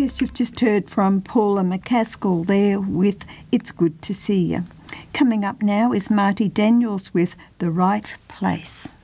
Yes, you've just heard from Paula McCaskill there with It's Good to See You. Coming up now is Marty Daniels with The Right Place.